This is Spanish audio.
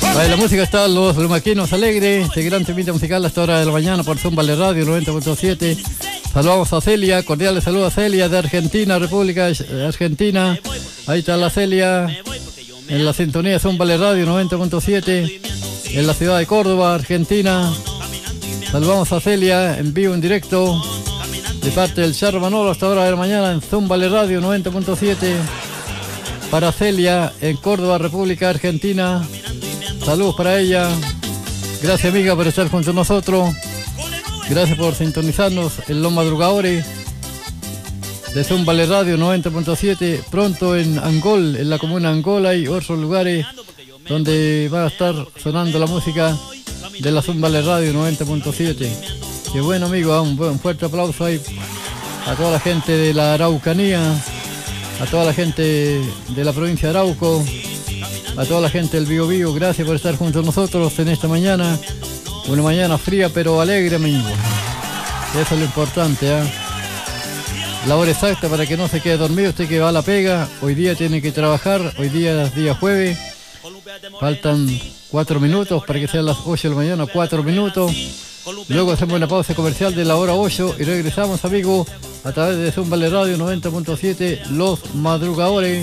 La música está Los Maquinos Alegres, este gran temita musical a esta hora de la mañana por Zumba Radio 90.7. Saludamos a Celia, cordiales saludos a Celia de Argentina, República Argentina. Ahí está la Celia en la sintonía de Zumba Radio 90.7 en la ciudad de Córdoba, Argentina. Saludamos a Celia en vivo, en directo, de parte del Charro Manolo a esta hora de la mañana en Zumba Radio 90.7. Para Celia en Córdoba, República Argentina. Saludos para ella. Gracias, amiga, por estar junto a nosotros. Gracias por sintonizarnos en Los Madrugadores de Zumba Radio 90.7. Pronto en Angol, en la comuna Angola y otros lugares donde va a estar sonando la música de la Zumba Radio 90.7. Qué bueno, amigo, un fuerte aplauso ahí a toda la gente de la Araucanía, a toda la gente de la provincia de Arauco, a toda la gente del Biobío. Gracias por estar junto a nosotros en esta mañana. Una mañana fría pero alegre, amigo. Eso es lo importante, ¿eh? La hora exacta para que no se quede dormido. Usted que va a la pega, hoy día tiene que trabajar. Hoy día es día jueves. Faltan 4 minutos para que sean las 8 de la mañana, 4 minutos. Luego hacemos una pausa comercial de la hora 8 y regresamos, amigos, a través de Zumba Radio 90.7, Los Madrugadores.